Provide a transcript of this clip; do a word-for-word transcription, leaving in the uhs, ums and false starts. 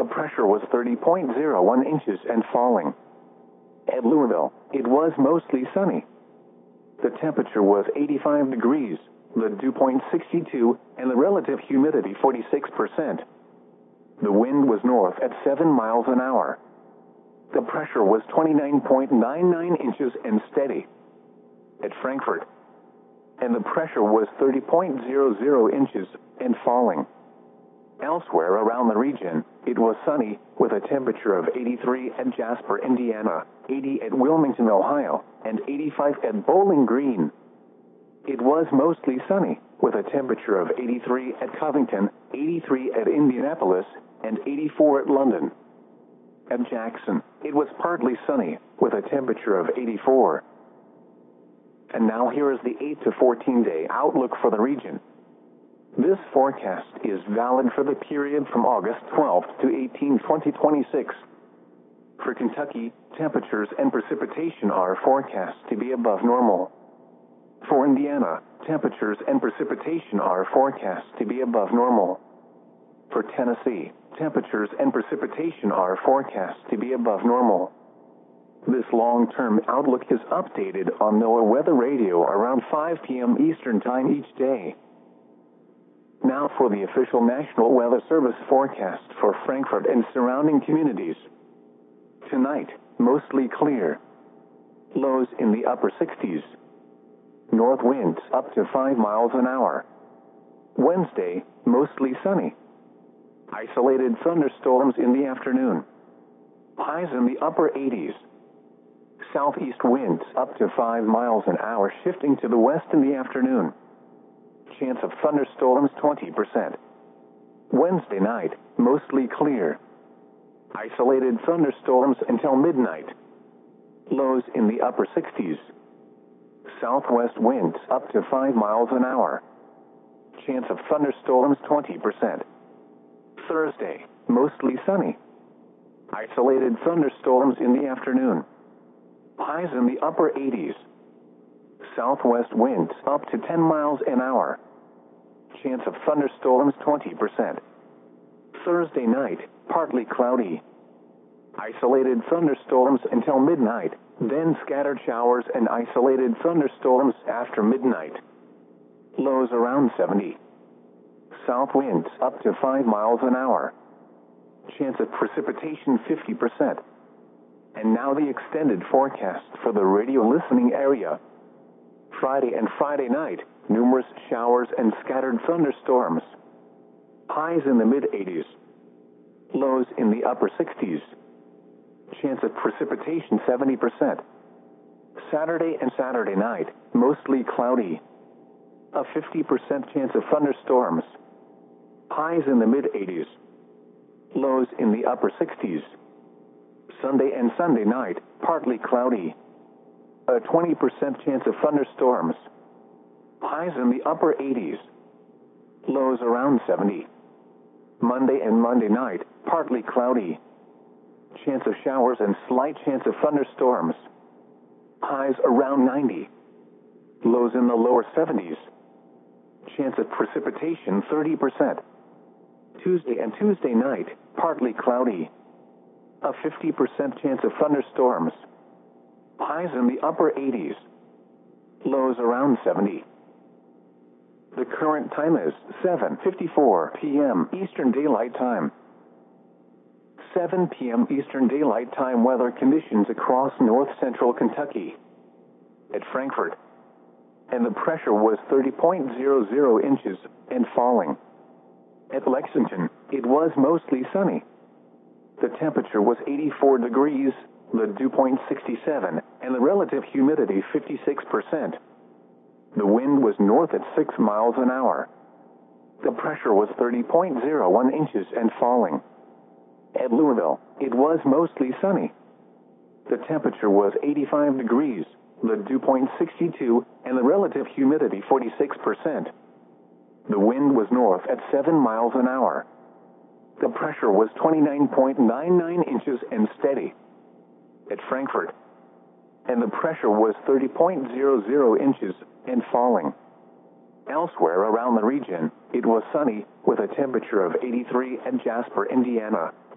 pressure was thirty point zero one inches and falling. At Louisville, it was mostly sunny. The temperature was eighty-five degrees, the dew point sixty-two, and the relative humidity forty-six percent. The wind was north at seven miles an hour. The pressure was twenty-nine point nine nine inches and steady. At Frankfurt, and the pressure was thirty point zero zero inches and falling. Elsewhere around the region, it was sunny, with a temperature of eighty-three at Jasper, Indiana, eighty at Wilmington, Ohio, and eighty-five at Bowling Green. It was mostly sunny, with a temperature of eighty-three at Covington, eighty-three at Indianapolis, and eighty-four at London. At Jackson, it was partly sunny, with a temperature of eighty-four. And now here is the eight to fourteen day outlook for the region. This forecast is valid for the period from August twelfth to eighteenth, twenty twenty-six. For Kentucky, temperatures and precipitation are forecast to be above normal. For Indiana, temperatures and precipitation are forecast to be above normal. For Tennessee, temperatures and precipitation are forecast to be above normal. This long-term outlook is updated on NOAA Weather Radio around five p m Eastern Time each day. Now for the official National Weather Service forecast for Frankfurt and surrounding communities. Tonight, mostly clear. Lows in the upper sixties. North winds up to five miles an hour. Wednesday, mostly sunny. Isolated thunderstorms in the afternoon. Highs in the upper eighties. Southeast winds up to five miles an hour, shifting to the west in the afternoon. Chance of thunderstorms twenty percent. Wednesday night, mostly clear. Isolated thunderstorms until midnight. Lows in the upper sixties. Southwest winds up to five miles an hour. Chance of thunderstorms twenty percent. Thursday, mostly sunny. Isolated thunderstorms in the afternoon. Highs in the upper eighties. Southwest winds up to ten miles an hour. Chance of thunderstorms twenty percent. Thursday night, partly cloudy. Isolated thunderstorms until midnight, then scattered showers and isolated thunderstorms after midnight. Lows around seventy. South winds up to five miles an hour. Chance of precipitation fifty percent. And now the extended forecast for the radio listening area. Friday and Friday night, numerous showers and scattered thunderstorms. Highs in the mid-eighties. Lows in the upper sixties. Chance of precipitation seventy percent. Saturday and Saturday night, mostly cloudy. A fifty percent chance of thunderstorms. Highs in the mid-eighties. Lows in the upper sixties. Sunday and Sunday night, partly cloudy. A twenty percent chance of thunderstorms. Highs in the upper eighties. Lows around seventy. Monday and Monday night, partly cloudy. Chance of showers and slight chance of thunderstorms. Highs around ninety. Lows in the lower seventies. Chance of precipitation thirty percent. Tuesday and Tuesday night, partly cloudy. A fifty percent chance of thunderstorms. Highs in the upper eighties. Lows around seventy. The current time is seven fifty-four p m Eastern Daylight Time. seven p m Eastern Daylight Time weather conditions across north central Kentucky. At Frankfurt, and the pressure was thirty point zero zero inches and falling. At Lexington, it was mostly sunny. The temperature was eighty-four degrees, the dew point sixty-seven, and the relative humidity fifty-six percent. The wind was north at six miles an hour. The pressure was thirty point zero one inches and falling. At Louisville, it was mostly sunny. The temperature was eighty-five degrees, the dew point sixty-two, and the relative humidity forty-six percent. The wind was north at seven miles an hour. The pressure was twenty-nine point nine nine inches and steady. At Frankfurt, and the pressure was thirty point zero zero inches and falling. Elsewhere around the region, it was sunny, with a temperature of eighty-three at Jasper, Indiana,